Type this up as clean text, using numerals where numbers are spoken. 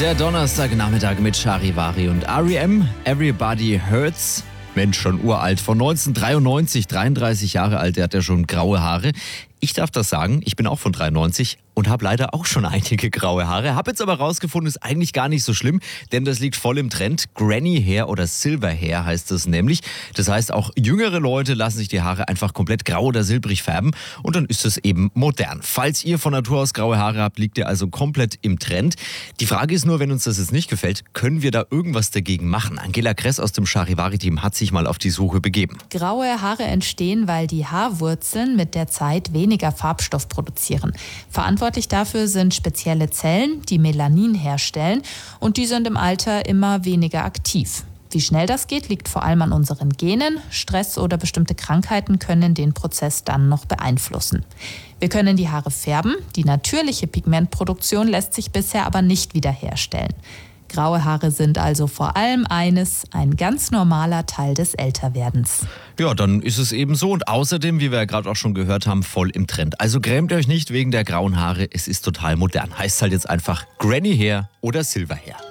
Der Donnerstagnachmittag mit Charivari und R.E.M. Everybody Hurts. Mensch, schon uralt. Von 1993, 33 Jahre alt, der hat ja schon graue Haare. Ich darf das sagen, ich bin auch von 93 und habe leider auch schon einige graue Haare. Habe jetzt aber rausgefunden, ist eigentlich gar nicht so schlimm, denn das liegt voll im Trend. Granny Hair oder Silver Hair heißt das nämlich. Das heißt, auch jüngere Leute lassen sich die Haare einfach komplett grau oder silbrig färben und dann ist es eben modern. Falls ihr von Natur aus graue Haare habt, liegt ihr also komplett im Trend. Die Frage ist nur, wenn uns das jetzt nicht gefällt, können wir da irgendwas dagegen machen? Angela Kress aus dem Charivari-Team hat sich mal auf die Suche begeben. Graue Haare entstehen, weil die Haarwurzeln mit der Zeit weniger Farbstoff produzieren. Verantwortlich dafür sind spezielle Zellen, die Melanin herstellen und die sind im Alter immer weniger aktiv. Wie schnell das geht, liegt vor allem an unseren Genen. Stress oder bestimmte Krankheiten können den Prozess dann noch beeinflussen. Wir können die Haare färben, die natürliche Pigmentproduktion lässt sich bisher aber nicht wiederherstellen. Graue Haare sind also vor allem ein ganz normaler Teil des Älterwerdens. Ja, dann ist es eben so und außerdem, wie wir ja gerade auch schon gehört haben, voll im Trend. Also grämt euch nicht wegen der grauen Haare, es ist total modern. Heißt halt jetzt einfach Granny Hair oder Silver Hair.